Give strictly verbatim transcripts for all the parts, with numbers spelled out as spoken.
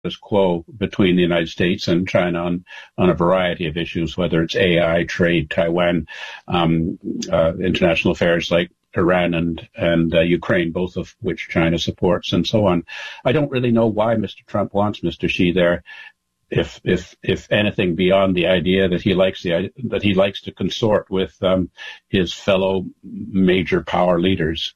quo between the United States and China on, on a variety of issues, whether it's A I, trade, Taiwan, um, uh, international affairs like Iran and, and uh, Ukraine, both of which China supports, and so on. I don't really know why Mister Trump wants Mister Xi there, if if if anything beyond the idea that he likes the that he likes to consort with um, his fellow major power leaders.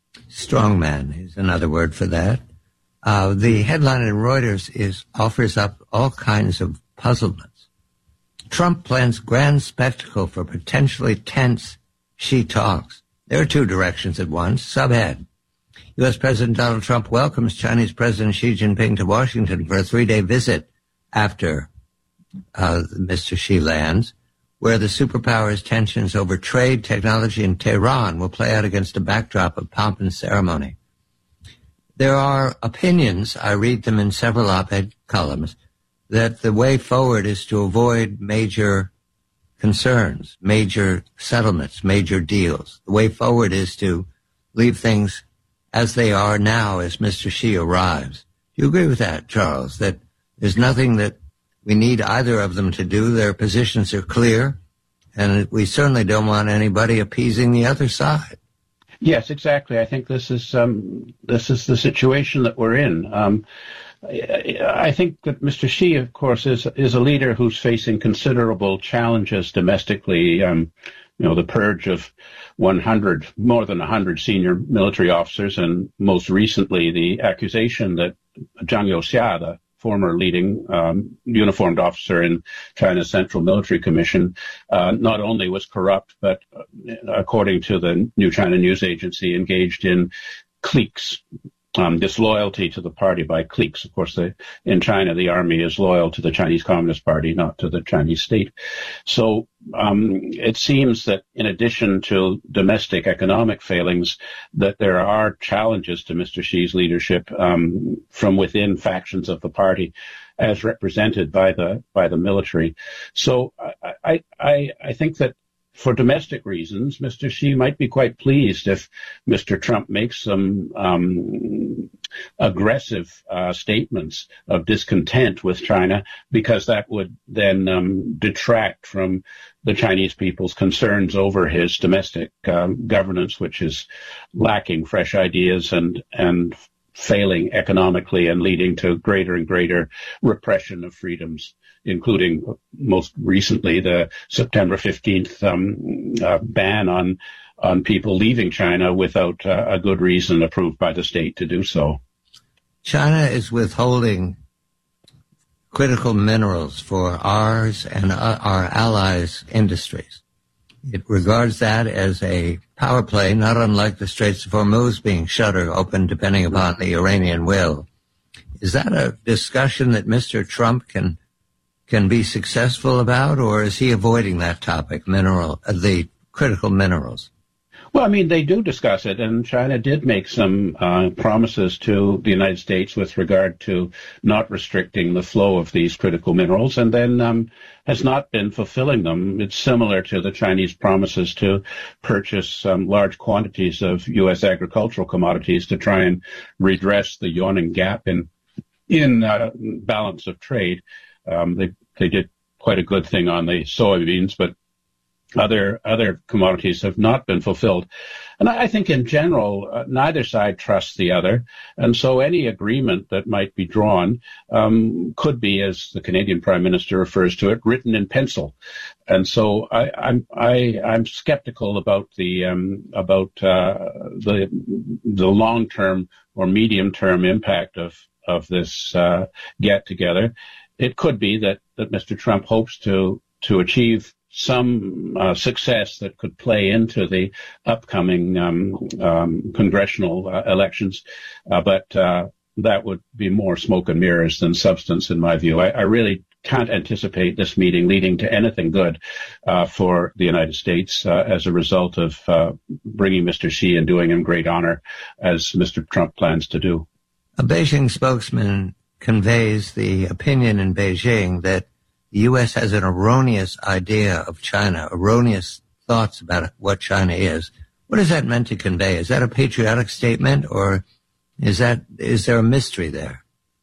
Strongman is another word for that. Uh, the headline in Reuters is offers up all kinds of puzzlements. Trump plans grand spectacle for potentially tense Xi talks. There are two directions at once. Subhead: U S. President Donald Trump welcomes Chinese President Xi Jinping to Washington for a three-day visit after uh, Mister Xi lands, where the superpowers' tensions over trade, technology, and Tehran will play out against a backdrop of pomp and ceremony. There are opinions, I read them in several op-ed columns, that the way forward is to avoid major concerns, major settlements, major deals. The way forward is to leave things as they are now as Mister Xi arrives. Do you agree with that, Charles, that there's nothing that we need either of them to do? Their positions are clear, and we certainly don't want anybody appeasing the other side. Yes, exactly. I think this is um, this is the situation that we're in. Um, I, I think that Mister Xi, of course, is is a leader who's facing considerable challenges domestically. Um, you know, the purge of one hundred, more than one hundred senior military officers, and most recently the accusation that Zhang Youxia, the former leading um, uniformed officer in China's Central Military Commission, uh, not only was corrupt, but uh, according to the New China News Agency, engaged in cliques, um, disloyalty to the party by cliques. Of course, the, in China, the army is loyal to the Chinese Communist Party, not to the Chinese state. So um, it seems that in addition to domestic economic failings, that there are challenges to Mister Xi's leadership um, from within factions of the party, as represented by the by the military. So I I I, I think that for domestic reasons, Mister Xi might be quite pleased if Mister Trump makes some um, aggressive uh, statements of discontent with China, because that would then um, detract from the Chinese people's concerns over his domestic um, governance, which is lacking fresh ideas and and failing economically and leading to greater and greater repression of freedoms, including most recently the September fifteenth um, uh, ban on on people leaving China without uh, a good reason approved by the state to do so. China is withholding critical minerals for ours and uh, our allies' industries. It regards that as a power play, not unlike the Straits of Hormuz being shut or open depending upon the Iranian will. Is that a discussion that Mister Trump can can be successful about, or is he avoiding that topic, mineral, uh, the critical minerals? Well, I mean, they do discuss it, and China did make some uh, promises to the United States with regard to not restricting the flow of these critical minerals, and then um, has not been fulfilling them. It's similar to the Chinese promises to purchase um, large quantities of U S agricultural commodities to try and redress the yawning gap in in uh, balance of trade. Um, they they did quite a good thing on the soybeans, but Other other commodities have not been fulfilled. And I think in general, uh, neither side trusts the other. And so any agreement that might be drawn um, could be, as the Canadian Prime Minister refers to it, written in pencil. And so I, I'm I, I'm skeptical about the um, about uh, the the long-term or medium-term impact of of this uh, get-together. It could be that that Mister Trump hopes to to achieve some uh, success that could play into the upcoming um, um, congressional uh, elections, uh, but uh, that would be more smoke and mirrors than substance, in my view. I, I really can't anticipate this meeting leading to anything good uh, for the United States uh, as a result of uh, bringing Mister Xi and doing him great honor, as Mister Trump plans to do. A Beijing spokesman conveys the opinion in Beijing that the U S has an erroneous idea of China, erroneous thoughts about what China is. What is that meant to convey? Is that a patriotic statement, or is that is there a mystery there?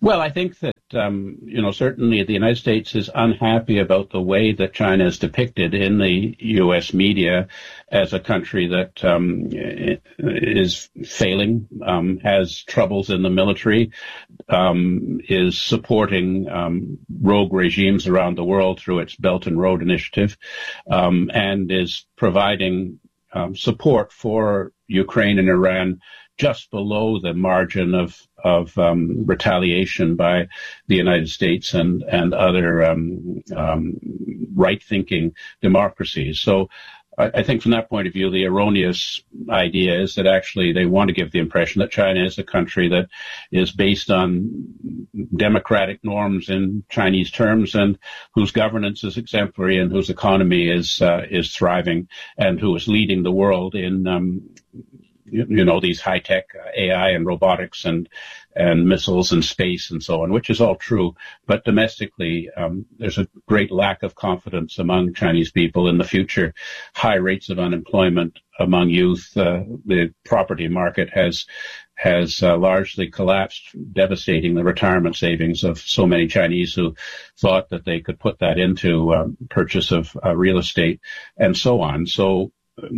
Well, I think that, um, you know, certainly the United States is unhappy about the way that China is depicted in the U S media as a country that um, is failing, um, has troubles in the military, um, is supporting um, rogue regimes around the world through its Belt and Road Initiative, um, and is providing um, support for Ukraine and Iran just below the margin of of um, retaliation by the United States and and other um, um, right-thinking democracies. So I, I think from that point of view, the erroneous idea is that actually they want to give the impression that China is a country that is based on democratic norms in Chinese terms and whose governance is exemplary and whose economy is uh, is thriving and who is leading the world in um, you know, these high-tech A I and robotics and, and missiles and space and so on, which is all true. But domestically, um, there's a great lack of confidence among Chinese people in the future. High rates of unemployment among youth. Uh, the property market has has uh, largely collapsed, devastating the retirement savings of so many Chinese who thought that they could put that into um, purchase of uh, real estate and so on. So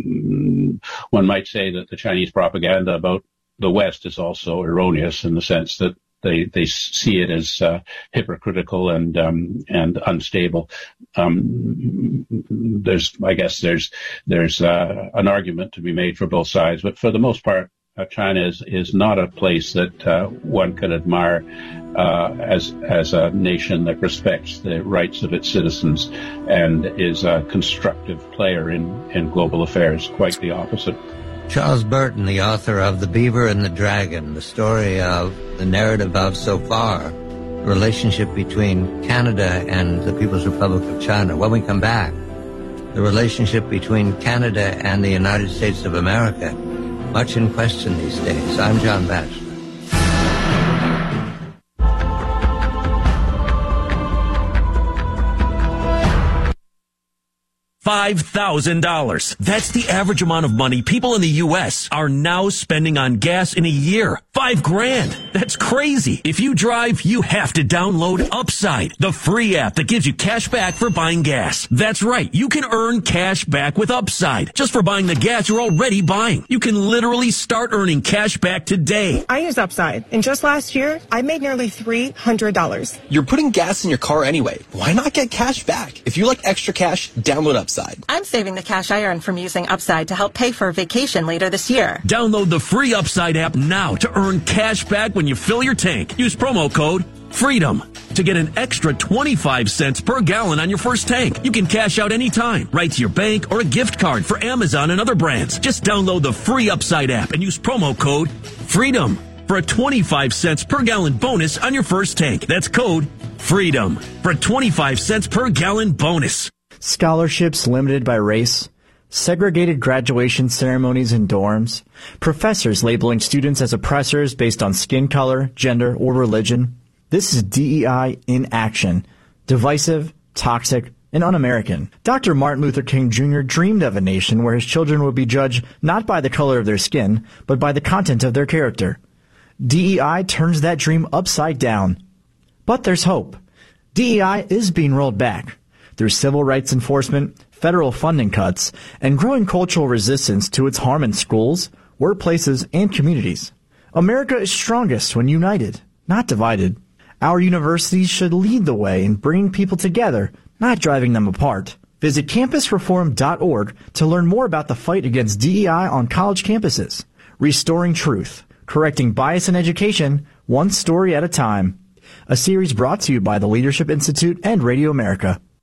one might say that the Chinese propaganda about the West is also erroneous in the sense that they they see it as uh, hypocritical and um, and unstable. Um, there's, I guess, there's there's uh, an argument to be made for both sides, but for the most part, uh, China is is not a place that uh, one can admire uh, as as a nation that respects the rights of its citizens and is a constructive player in in global affairs. Quite the opposite. Charles Burton, the author of The Beaver and the Dragon, the story of the narrative of so far, the relationship between Canada and the People's Republic of China. When we come back, the relationship between Canada and the United States of America, much in question these days. I'm John Batchelor. five thousand dollars. That's the average amount of money people in the U S are now spending on gas in a year. Five grand. That's crazy. If you drive, you have to download Upside, the free app that gives you cash back for buying gas. That's right. You can earn cash back with Upside just for buying the gas you're already buying. You can literally start earning cash back today. I use Upside, and just last year, I made nearly three hundred dollars. You're putting gas in your car anyway. Why not get cash back? If you like extra cash, download Upside. I'm saving the cash I earn from using Upside to help pay for a vacation later this year. Download the free Upside app now to earn cash back when you fill your tank. Use promo code FREEDOM to get an extra twenty-five cents per gallon on your first tank. You can cash out anytime, right to your bank or a gift card for Amazon and other brands. Just download the free Upside app and use promo code FREEDOM for a twenty-five cents per gallon bonus on your first tank. That's code FREEDOM for a twenty-five cents per gallon bonus. Scholarships limited by race, segregated graduation ceremonies in dorms, professors labeling students as oppressors based on skin color, gender, or religion. This is D E I in action. Divisive, toxic, and un-American. Doctor Martin Luther King Junior dreamed of a nation where his children would be judged not by the color of their skin, but by the content of their character. D E I turns that dream upside down. But there's hope. D E I is being rolled back. Through civil rights enforcement, federal funding cuts, and growing cultural resistance to its harm in schools, workplaces, and communities. America is strongest when united, not divided. Our universities should lead the way in bringing people together, not driving them apart. Visit campus reform dot org to learn more about the fight against D E I on college campuses. Restoring truth, correcting bias in education, one story at a time. A series brought to you by the Leadership Institute and Radio America.